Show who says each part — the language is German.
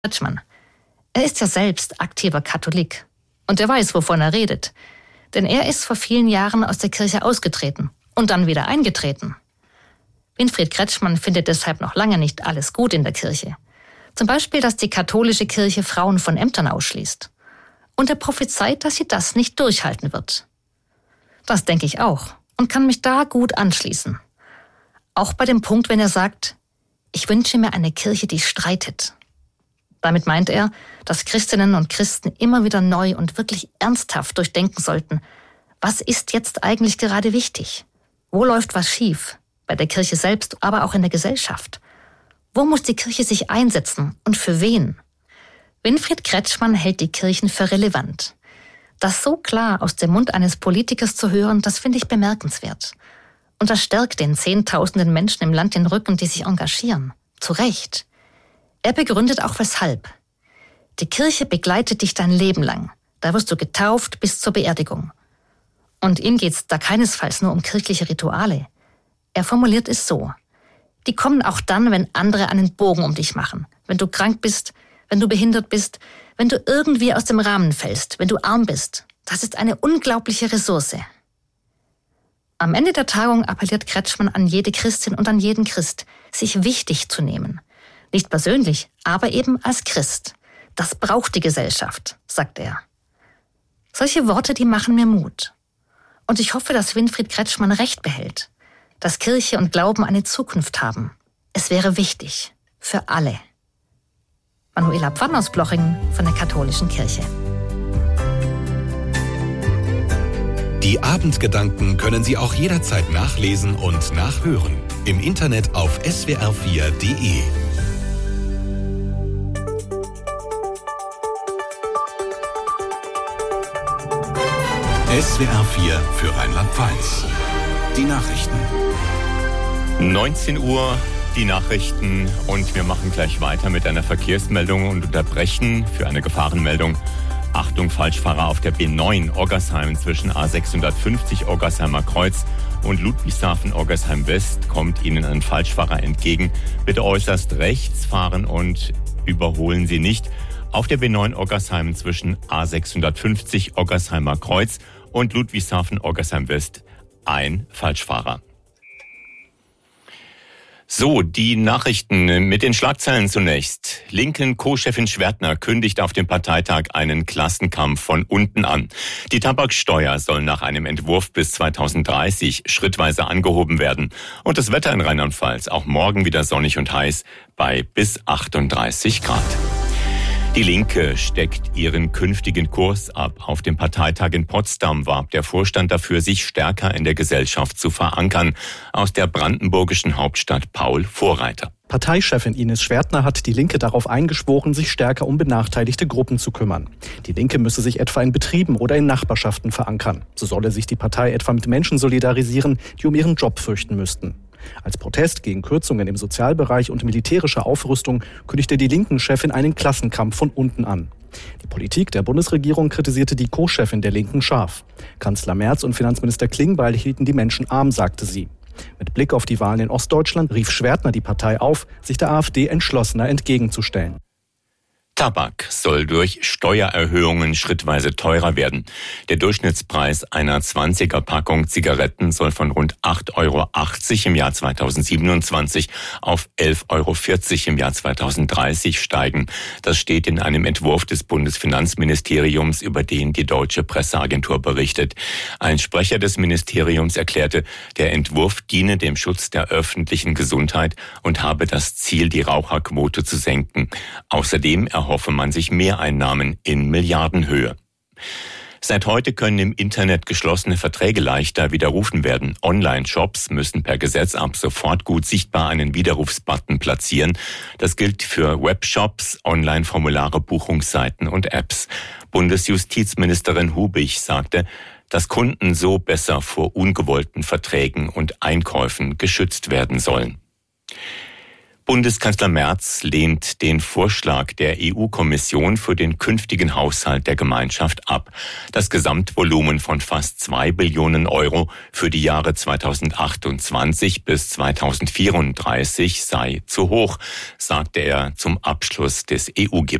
Speaker 1: Kretschmann. Er ist ja selbst aktiver Katholik. Und er weiß, wovon er redet. Denn er ist vor vielen Jahren aus der Kirche ausgetreten und dann wieder eingetreten. Winfried Kretschmann findet deshalb noch lange nicht alles gut in der Kirche. Zum Beispiel, dass die katholische Kirche Frauen von Ämtern ausschließt. Und er prophezeit, dass sie das nicht durchhalten wird. Das denke ich auch und kann mich da gut anschließen. Auch bei dem Punkt, wenn er sagt, ich wünsche mir eine Kirche, die streitet. Damit meint er, dass Christinnen und Christen immer wieder neu und wirklich ernsthaft durchdenken sollten, was ist jetzt eigentlich gerade wichtig? Wo läuft was schief? Bei der Kirche selbst, aber auch in der Gesellschaft. Wo muss die Kirche sich einsetzen und für wen? Winfried Kretschmann hält die Kirchen für relevant. Das so klar aus dem Mund eines Politikers zu hören, das finde ich bemerkenswert. Und das stärkt den Zehntausenden Menschen im Land den Rücken, die sich engagieren. Zu Recht. Er begründet auch weshalb. Die Kirche begleitet dich dein Leben lang. Da wirst du getauft bis zur Beerdigung. Und ihm geht's da keinesfalls nur um kirchliche Rituale. Er formuliert es so. Die kommen auch dann, wenn andere einen Bogen um dich machen. Wenn du krank bist, wenn du behindert bist, wenn du irgendwie aus dem Rahmen fällst, wenn du arm bist. Das ist eine unglaubliche Ressource. Am Ende der Tagung appelliert Kretschmann an jede Christin und an jeden Christ, sich wichtig zu nehmen. Nicht persönlich, aber eben als Christ. Das braucht die Gesellschaft, sagt er. Solche Worte, die machen mir Mut. Und ich hoffe, dass Winfried Kretschmann recht behält. Dass Kirche und Glauben eine Zukunft haben. Es wäre wichtig. Für alle. Manuela Pfann aus Blochingen von der Katholischen Kirche.
Speaker 2: Die Abendgedanken können Sie auch jederzeit nachlesen und nachhören. Im Internet auf swr4.de. SWR 4 für Rheinland-Pfalz. Die Nachrichten.
Speaker 3: 19 Uhr, die Nachrichten, und wir machen gleich weiter mit einer Verkehrsmeldung und unterbrechen für eine Gefahrenmeldung. Achtung, Falschfahrer auf der B9 Oggersheim zwischen A650 Oggersheimer Kreuz und Ludwigshafen-Oggersheim West kommt Ihnen ein Falschfahrer entgegen. Bitte äußerst rechts fahren und überholen Sie nicht. Auf der B9 Oggersheim zwischen A650 Oggersheimer Kreuz und Ludwigshafen West ein Falschfahrer. So, die Nachrichten mit den Schlagzeilen zunächst. Linken Co-Chefin Schwertner kündigt auf dem Parteitag einen Klassenkampf von unten an. Die Tabaksteuer soll nach einem Entwurf bis 2030 schrittweise angehoben werden. Und das Wetter in Rheinland-Pfalz auch morgen wieder sonnig und heiß bei bis 38 Grad. Die Linke steckt ihren künftigen Kurs ab. Auf dem Parteitag in Potsdam warb der Vorstand dafür, sich stärker in der Gesellschaft zu verankern. Aus der brandenburgischen Hauptstadt Paul Vorreiter.
Speaker 4: Parteichefin Ines Schwertner hat die Linke darauf eingeschworen, sich stärker um benachteiligte Gruppen zu kümmern. Die Linke müsse sich etwa in Betrieben oder in Nachbarschaften verankern. So solle sich die Partei etwa mit Menschen solidarisieren, die um ihren Job fürchten müssten. Als Protest gegen Kürzungen im Sozialbereich und militärische Aufrüstung kündigte die Linken-Chefin einen Klassenkampf von unten an. Die Politik der Bundesregierung kritisierte die Co-Chefin der Linken scharf. Kanzler Merz und Finanzminister Klingbeil hielten die Menschen arm, sagte sie. Mit Blick auf die Wahlen in Ostdeutschland rief Schwertner die Partei auf, sich der AfD entschlossener entgegenzustellen.
Speaker 3: Tabak soll durch Steuererhöhungen schrittweise teurer werden. Der Durchschnittspreis einer 20er-Packung Zigaretten soll von rund 8,80 € im Jahr 2027 auf 11,40 € im Jahr 2030 steigen. Das steht in einem Entwurf des Bundesfinanzministeriums, über den die Deutsche Presseagentur berichtet. Ein Sprecher des Ministeriums erklärte, der Entwurf diene dem Schutz der öffentlichen Gesundheit und habe das Ziel, die Raucherquote zu senken. Außerdem erhoffe man sich Mehreinnahmen in Milliardenhöhe. Seit heute können im Internet geschlossene Verträge leichter widerrufen werden. Online-Shops müssen per Gesetz ab sofort gut sichtbar einen Widerrufsbutton platzieren. Das gilt für Webshops, Online-Formulare, Buchungsseiten und Apps. Bundesjustizministerin Hubich sagte, dass Kunden so besser vor ungewollten Verträgen und Einkäufen geschützt werden sollen. Bundeskanzler Merz lehnt den Vorschlag der EU-Kommission für den künftigen Haushalt der Gemeinschaft ab. Das Gesamtvolumen von fast 2 Billionen Euro für die Jahre 2028 bis 2034 sei zu hoch, sagte er zum Abschluss des EU-Gipfels.